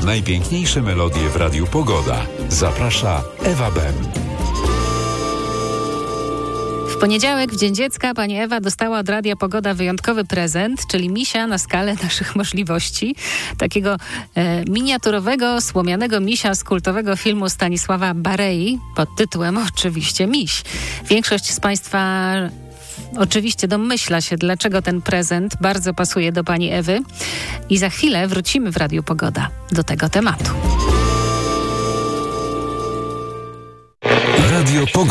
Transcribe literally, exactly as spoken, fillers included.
Najpiękniejsze melodie w Radiu Pogoda. Zaprasza Ewa Bem. W poniedziałek, w Dzień Dziecka, pani Ewa dostała od Radia Pogoda wyjątkowy prezent, czyli misia na skalę naszych możliwości. Takiego e, miniaturowego, słomianego misia z kultowego filmu Stanisława Barei pod tytułem oczywiście Miś. Większość z Państwa oczywiście domyśla się, dlaczego ten prezent bardzo pasuje do pani Ewy. I za chwilę wrócimy w Radiu Pogoda do tego tematu. Radio Pogoda.